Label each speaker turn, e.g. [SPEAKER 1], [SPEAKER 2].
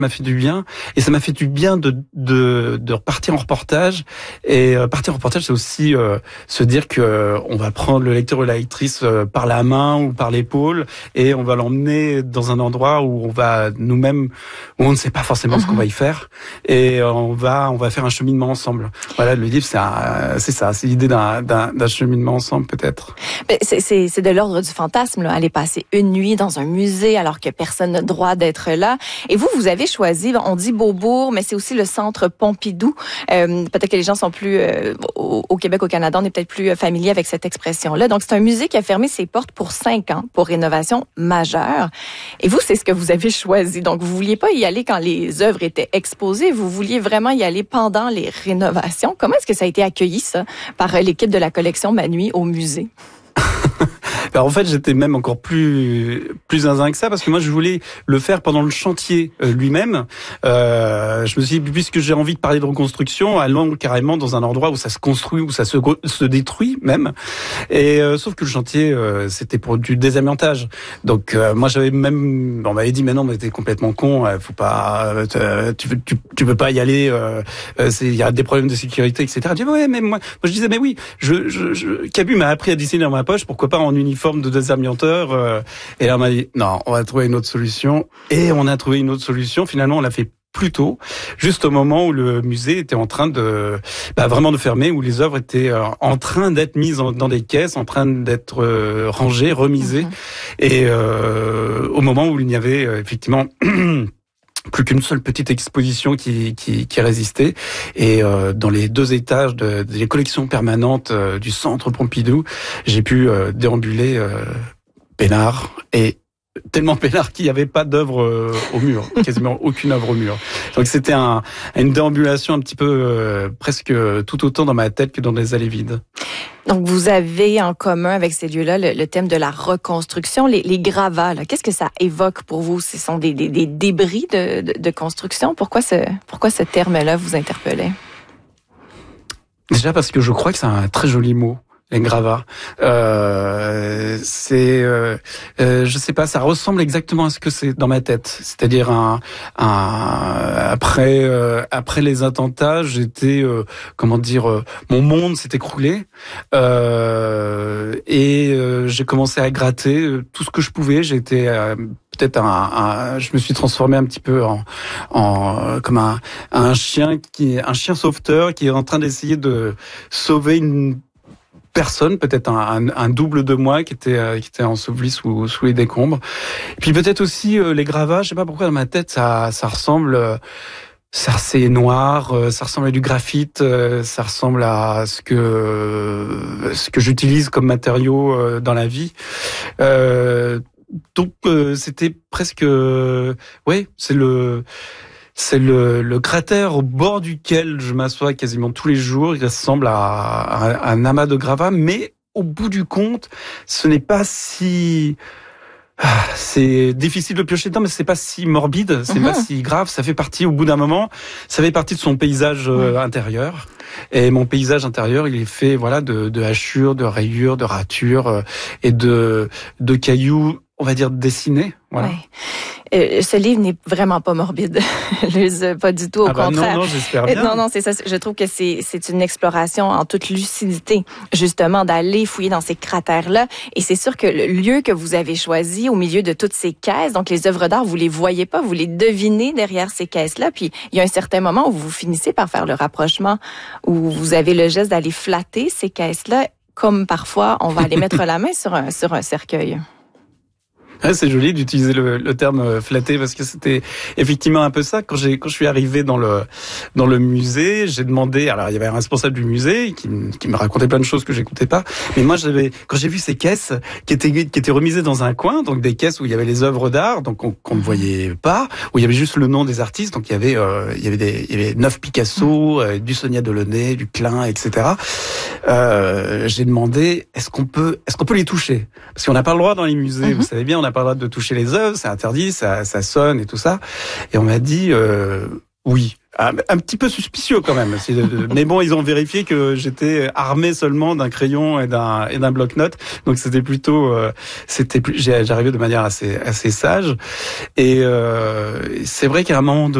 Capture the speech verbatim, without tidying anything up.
[SPEAKER 1] m'a fait du bien, et ça m'a fait du bien de de, de repartir en reportage. Et euh, partir en reportage, c'est aussi euh, se dire que euh, on va prendre le lecteur ou la lectrice euh, par la main ou par l'épaule, et on va l'emmener dans un endroit où on va nous-mêmes, où on ne sait pas forcément ce qu'on va y faire, et euh, on va on va faire un cheminement ensemble. Voilà, le livre, c'est un, c'est ça, c'est l'idée d'un d'un, d'un cheminement ensemble, peut-être.
[SPEAKER 2] Mais c'est c'est c'est de l'ordre du fantasme, là, aller passer une nuit dans un musée alors que personne n'a le droit d'être là. Et vous, vous avez choisi, on dit Beaubourg, mais c'est aussi le Centre Pompidou. Euh, peut-être que les gens sont plus, euh, au, au Québec, au Canada, on est peut-être plus familier avec cette expression-là. Donc, c'est un musée qui a fermé ses portes pour cinq ans pour rénovation majeure. Et vous, c'est ce que vous avez choisi. Donc, vous vouliez pas y aller quand les œuvres étaient exposées, vous vouliez vraiment y aller pendant les rénovations. Comment est-ce que ça a été accueilli, ça, par l'équipe de la collection Manui au musée?
[SPEAKER 1] Alors en fait, j'étais même encore plus plus zinzin que ça, parce que moi, je voulais le faire pendant le chantier euh, lui-même. Euh, je me suis dit, puisque j'ai envie de parler de reconstruction, allons carrément dans un endroit où ça se construit, où ça se se détruit même. Et euh, sauf que le chantier, euh, c'était pour du désamiantage. Donc euh, moi, j'avais même, on m'avait dit, mais non, mais t'es complètement con, euh, faut pas, euh, tu, tu tu peux pas y aller. Euh, c'est, il y a des problèmes de sécurité, et cetera. Je dis, ouais, mais moi, moi je disais, mais oui, je, je, je Cabu m'a appris à dessiner dans ma poche, pourquoi pas en uniforme forme de désamianteur, euh, et là on m'a dit non, on va trouver une autre solution, et on a trouvé une autre solution. Finalement, on l'a fait plus tôt, juste au moment où le musée était en train de bah, vraiment de fermer, où les œuvres étaient euh, en train d'être mises en, dans des caisses, en train d'être euh, rangées, remisées, mm-hmm. et euh, au moment où il n'y avait euh, effectivement plus qu'une seule petite exposition qui qui, qui résistait. Et euh, dans les deux étages de, des collections permanentes euh, du Centre Pompidou, j'ai pu euh, déambuler euh, peinard, et tellement peinard qu'il n'y avait pas d'œuvre euh, au mur, quasiment aucune œuvre au mur. Donc c'était un, une déambulation un petit peu euh, presque tout autant dans ma tête que dans des allées vides.
[SPEAKER 2] Donc, vous avez en commun avec ces lieux-là le, le thème de la reconstruction, les, les gravats. Là, qu'est-ce que ça évoque pour vous? Ce sont des, des, des débris de, de, de construction. Pourquoi ce, pourquoi ce terme-là vous interpellait?
[SPEAKER 1] Déjà parce que je crois que c'est un très joli mot. Les gravats, euh, c'est, euh, euh, je sais pas, ça ressemble exactement à ce que c'est dans ma tête. C'est-à-dire un, un après, euh, après les attentats, j'étais, euh, comment dire, euh, mon monde s'est écroulé, euh, et euh, j'ai commencé à gratter tout ce que je pouvais. J'ai été euh, peut-être un, un, je me suis transformé un petit peu en, en comme un, un chien qui, un chien sauveteur qui est en train d'essayer de sauver une personne, peut-être un, un, un double de moi qui était euh, qui était enseveli sous sous les décombres. Et puis peut-être aussi euh, les gravats. Je sais pas pourquoi dans ma tête ça ça ressemble. Euh, ça c'est noir, euh, ça ressemble à du graphite, euh, ça ressemble à ce que euh, ce que j'utilise comme matériau euh, dans la vie. Euh, donc euh, c'était presque, euh, ouais, c'est le C'est le, le cratère au bord duquel je m'assois quasiment tous les jours. Il ressemble à, à, à un amas de gravats, mais au bout du compte, ce n'est pas si... C'est difficile de piocher dedans, mais c'est pas si morbide, c'est mmh. pas si grave. Ça fait partie, au bout d'un moment, ça fait partie de son paysage euh, intérieur. Et mon paysage intérieur, il est fait, voilà, de, de hachures, de rayures, de ratures euh, et de, de cailloux, on va dire dessinés. Voilà.
[SPEAKER 2] Ouais. Euh, ce livre n'est vraiment pas morbide, Luz, pas du tout, au
[SPEAKER 1] ah bah
[SPEAKER 2] contraire.
[SPEAKER 1] Non, non, j'espère bien.
[SPEAKER 2] Non, non, c'est ça. Je trouve que c'est c'est une exploration en toute lucidité, justement, d'aller fouiller dans ces cratères-là. Et c'est sûr que le lieu que vous avez choisi, au milieu de toutes ces caisses, donc les œuvres d'art, vous les voyez pas, vous les devinez derrière ces caisses-là. Puis il y a un certain moment où vous finissez par faire le rapprochement, où vous avez le geste d'aller flatter ces caisses-là, comme parfois on va aller mettre la main sur un sur un cercueil.
[SPEAKER 1] Ah, c'est joli d'utiliser le, le terme flatté, parce que c'était effectivement un peu ça. Quand j'ai, quand je suis arrivé dans le, dans le musée, j'ai demandé, alors il y avait un responsable du musée qui, qui me racontait plein de choses que j'écoutais pas. Mais moi, j'avais, quand j'ai vu ces caisses qui étaient, qui étaient remisées dans un coin, donc des caisses où il y avait les œuvres d'art, donc qu'on, qu'on ne voyait pas, où il y avait juste le nom des artistes, donc il y avait, euh, il y avait des, il y avait neuf Picasso, euh, du Sonia Delaunay, du Klein, et cetera. Euh, j'ai demandé, est-ce qu'on peut, est-ce qu'on peut les toucher? Parce qu'on n'a pas le droit dans les musées, mm-hmm. vous savez bien, on n'a pas le droit de toucher les œuvres, c'est interdit, ça, ça sonne et tout ça. Et on m'a dit, euh, oui, Un, un petit peu suspicieux quand même. Mais bon, ils ont vérifié que j'étais armé seulement d'un crayon et d'un et d'un bloc-notes. Donc c'était plutôt, euh, c'était plus, j'arrivais de manière assez assez sage. Et euh, c'est vrai qu'à un moment donné,